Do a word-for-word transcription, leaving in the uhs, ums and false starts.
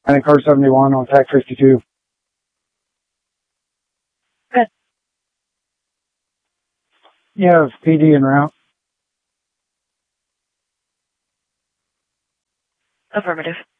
I think car seventy-one on T A C fifty-two. Good. Yeah, P D en route. Affirmative.